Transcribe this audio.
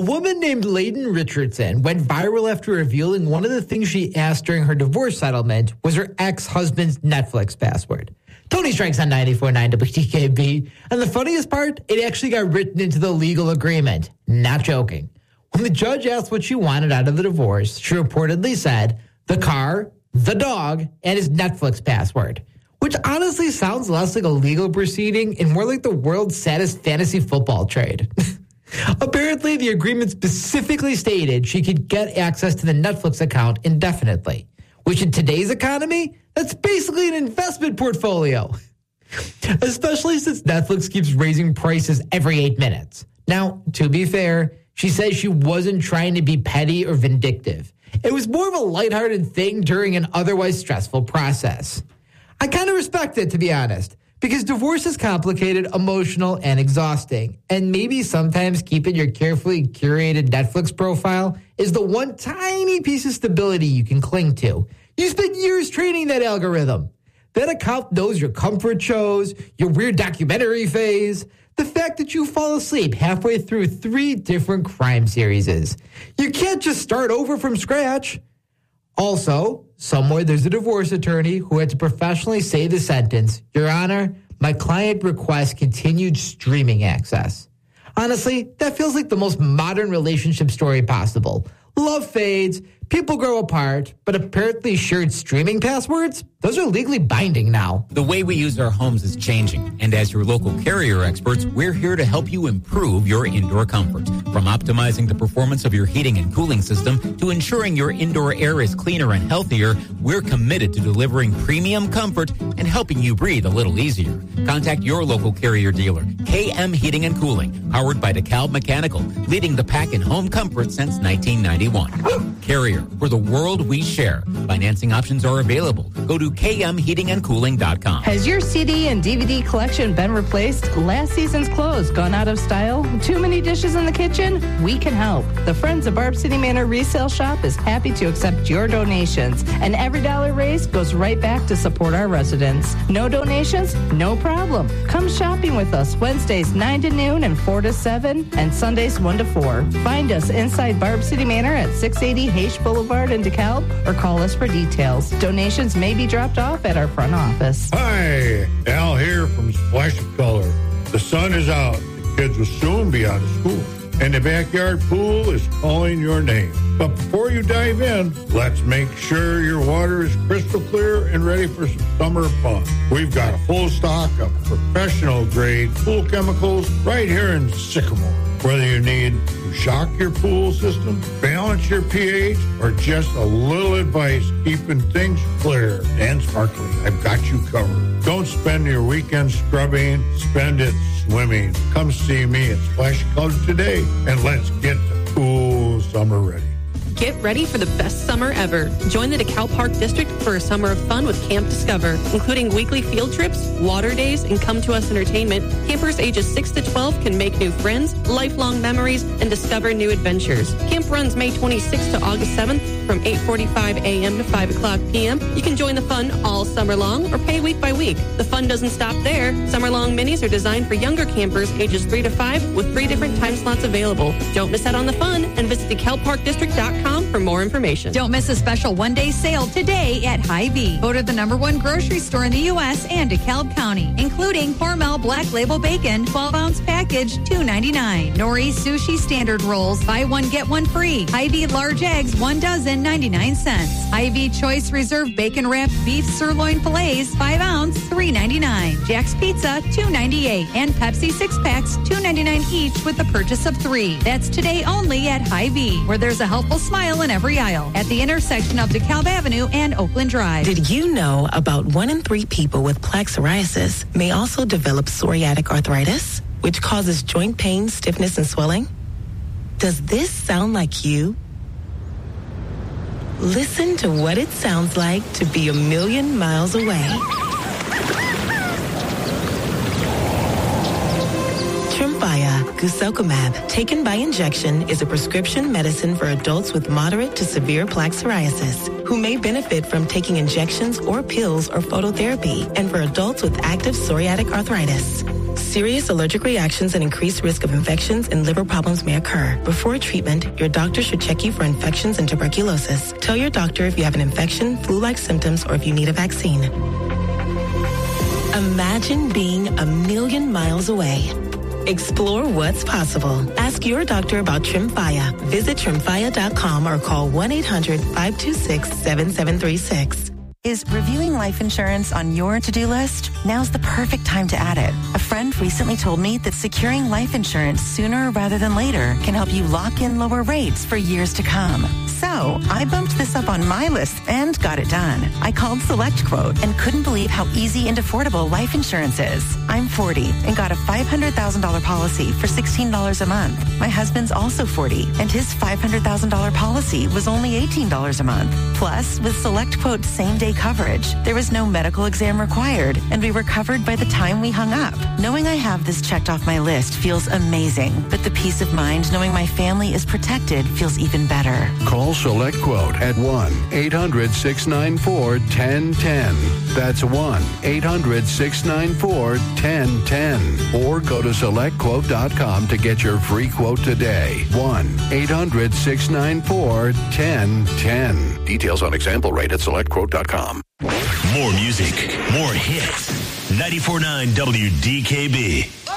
woman named Layden Richardson went viral after revealing one of the things she asked during her divorce settlement was her ex-husband's Netflix password. Tony Strikes on 94.9 WTKB. And the funniest part, it actually got written into the legal agreement. Not joking. When the judge asked what she wanted out of the divorce, she reportedly said, the car, the dog, and his Netflix password. Which honestly sounds less like a legal proceeding and more like the world's saddest fantasy football trade. Apparently, the agreement specifically stated she could get access to the Netflix account indefinitely, which in today's economy, that's basically an investment portfolio. Especially since Netflix keeps raising prices every 8 minutes. Now, to be fair, she says she wasn't trying to be petty or vindictive. It was more of a lighthearted thing during an otherwise stressful process. I kind of respect it, to be honest, because divorce is complicated, emotional, and exhausting. And maybe sometimes keeping your carefully curated Netflix profile is the one tiny piece of stability you can cling to. You spent years training that algorithm. That account knows your comfort shows, your weird documentary phase, the fact that you fall asleep halfway through 3 different crime series. You can't just start over from scratch. Also, somewhere there's a divorce attorney who had to professionally say the sentence, Your Honor, my client requests continued streaming access. Honestly, that feels like the most modern relationship story possible. Love fades, people grow apart, but apparently shared streaming passwords? Those are legally binding now. The way we use our homes is changing, and as your local Carrier experts, we're here to help you improve your indoor comfort. From optimizing the performance of your heating and cooling system to ensuring your indoor air is cleaner and healthier, we're committed to delivering premium comfort and helping you breathe a little easier. Contact your local Carrier dealer, KM Heating and Cooling, powered by DeKalb Mechanical, leading the pack in home comfort since 1991. Carrier, for the world we share. Financing options are available. Go to kmheatingandcooling.com. Has your CD and DVD collection been replaced? Last season's clothes gone out of style? Too many dishes in the kitchen? We can help. The Friends of Barb City Manor Resale Shop is happy to accept your donations, and every dollar raised goes right back to support our residents. No donations? No problem. Come shopping with us Wednesdays 9 to noon and 4 to 7, and Sundays 1 to 4. Find us inside Barb City Manor at 680 Haish Boulevard in DeKalb, or call us for details. Donations may be dropped off at our front office. Hi, Al here from Splash of Color. The sun is out. The kids will soon be out of school, and the backyard pool is calling your name. But before you dive in, let's make sure your water is crystal clear and ready for some summer fun. We've got a full stock of professional-grade pool chemicals right here in Sycamore. Whether you need to shock your pool system, balance your pH, or just a little advice keeping things clear and sparkly, I've got you covered. Don't spend your weekend scrubbing, spend it swimming. Come see me at Splash Color today, and let's get the pool summer ready. Get ready for the best summer ever. Join the DeKalb Park District for a summer of fun with Camp Discover, including weekly field trips, water days, and Come To Us entertainment. Campers ages 6 to 12 can make new friends, lifelong memories, and discover new adventures. Camp runs May 26th to August 7th from 8:45 a.m. to 5 o'clock p.m. You can join the fun all summer long or pay week by week. The fun doesn't stop there. Summer-long minis are designed for younger campers ages 3 to 5 with 3 different time slots available. Don't miss out on the fun and visit DeKalbParkDistrict.com for more information. Don't miss a special one-day sale today at Hy-Vee. Voted the #1 grocery store in the U.S. and DeKalb County, including Hormel Black Label Bacon, 12-ounce package, $2.99. Nori Sushi Standard Rolls, buy one, get one free. Hy-Vee Large Eggs, 1 dozen, 99 cents. Hy-Vee Choice Reserve Bacon Wrapped Beef Sirloin Fillets, 5-ounce, $3.99. Jack's Pizza, $2.98. And Pepsi 6-packs, $2.99 each with the purchase of 3. That's today only at Hy-Vee, where there's a helpful smile in every aisle at the intersection of DeKalb Avenue and Oakland Drive. Did you know about 1 in 3 people with plaque psoriasis may also develop psoriatic arthritis, which causes joint pain, stiffness, and swelling? Does this sound like you? Listen to what it sounds like to be a million miles away. Tremfya guselkumab, taken by injection, is a prescription medicine for adults with moderate to severe plaque psoriasis who may benefit from taking injections or pills or phototherapy, and for adults with active psoriatic arthritis. Serious allergic reactions and increased risk of infections and liver problems may occur. Before treatment, your doctor should check you for infections and tuberculosis. Tell your doctor if you have an infection, flu-like symptoms, or if you need a vaccine. Imagine being 1,000,000 miles away. Explore what's possible. Ask your doctor about Tremfya. Visit Tremfya.com or call 1-800-526-7736. Is reviewing life insurance on your to-do list? Now's the perfect time to add it. A friend recently told me that securing life insurance sooner rather than later can help you lock in lower rates for years to come. So I bumped this up on my list and got it done. I called SelectQuote and couldn't believe how easy and affordable life insurance is. I'm 40 and got a $500,000 policy for $16 a month. My husband's also 40 and his $500,000 policy was only $18 a month. Plus, with SelectQuote's same-day coverage, there was no medical exam required, and we were covered by the time we hung up. Knowing I have this checked off my list feels amazing, but the peace of mind knowing my family is protected feels even better. Call SelectQuote at 1-800-694-1010. That's 1-800-694-1010. Or go to SelectQuote.com to get your free quote today. 1-800-694-1010. Details on example rate at SelectQuote.com. More music, more hits. 94.9 WDKB.